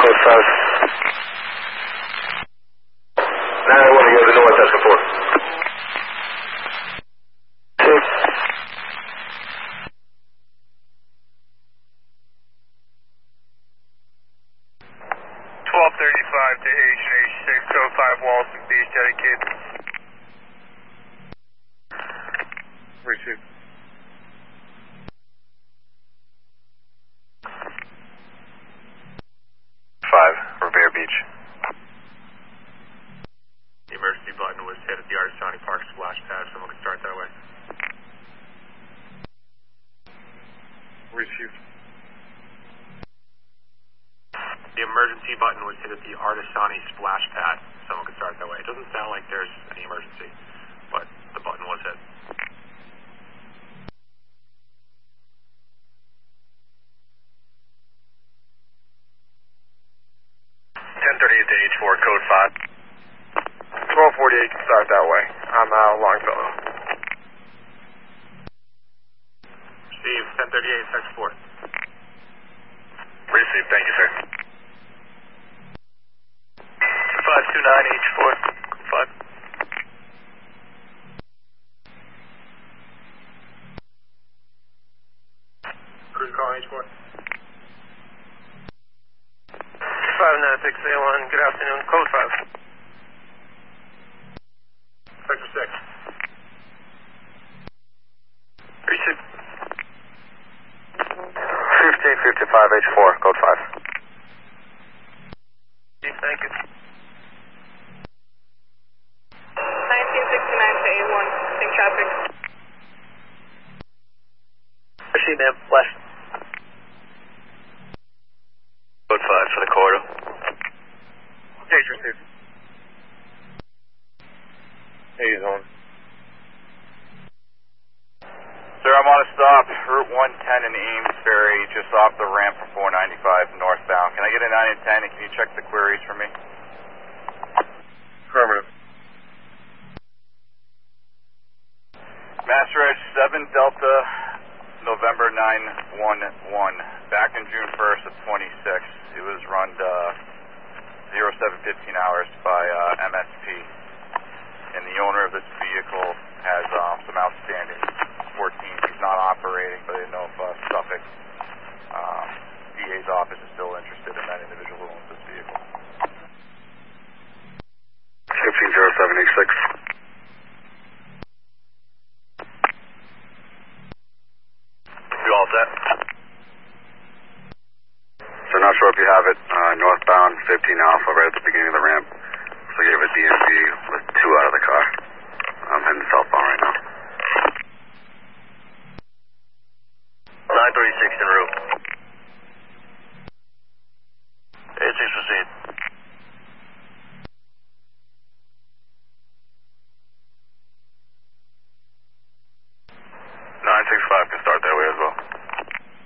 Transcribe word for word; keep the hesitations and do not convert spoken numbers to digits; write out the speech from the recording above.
code five. nine one, you have the north, that's report. Six. twelve thirty-five to H and H six, code five, Walton Beach, dedicated. Receive. five, Revere Beach. The emergency button was hit at the Artisani Park splash pad. Someone can start that way. Received. The emergency button was hit at the Artisani splash pad. Someone can start that way. It doesn't sound like there's any emergency, but the button was hit. ten thirty-eight to H four, code five. twelve forty-eight can start that way. I'm out uh, Longfellow. Receive, ten thirty-eight, section four. Receive, thank you, sir. five two nine H four, five. Cruise call H four. five nine six A one, good afternoon, code five. Sector six. Receive. fifteen fifty-five H four, code five. Thank you. nineteen sixty-nine to A one, same traffic. Receive, ma'am, west. Code five for the corridor. Page received. Hey, zone. Sir, I'm on a stop, Route one ten in Amesbury, just off the ramp for four ninety-five northbound. Can I get a nine and ten, and can you check the queries for me? Affirmative. Master Edge seven Delta, November nine one one. Back in June first of twenty-six. It was run uh, zero seven fifteen hours by uh, M S P. And the owner of this vehicle has um, some outstanding fourteen. He's not operating, but I didn't know if uh, Suffolk um, D A's office is still interested in that individual who owns this vehicle. fifteen zero seven H six. You all set? So not sure if you have it, uh, northbound fifteen Alpha right at the beginning of the ramp. So you have a D M V